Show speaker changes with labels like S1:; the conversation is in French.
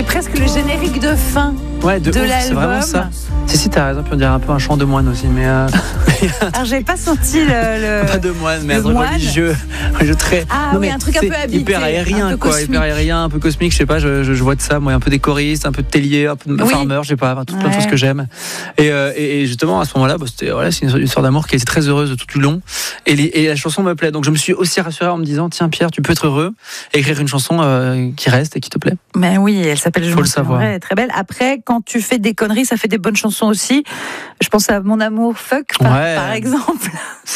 S1: presque le générique de fin de l'album.
S2: C'est vraiment ça. Si, t'as raison, puis on dirait un peu un chant de moine aussi, mais...
S1: Alors, j'avais pas senti le...
S2: Pas de moine, mais un truc
S1: moine.
S2: religieux.
S1: Un truc un peu habité.
S2: Hyper aérien, quoi. Hyper aérien, un peu cosmique, je sais pas, je vois de ça, moi, un peu des choristes, un peu de tellier, un peu de farmer, je sais pas, plein de choses que j'aime. Et justement, à ce moment-là, c'est une histoire d'amour qui était très heureuse tout du long. Et la chanson me plaît. Donc, je me suis aussi rassuré en me disant, tiens, Pierre, tu peux être heureux et écrire une chanson qui reste et qui te plaît.
S1: Mais oui, elle s'appelle Je
S2: Faut le savoir.
S1: Elle est très belle. Après, quand tu fais des conneries, ça fait des bonnes chansons aussi. Je pense à Mon amour fuck, par exemple.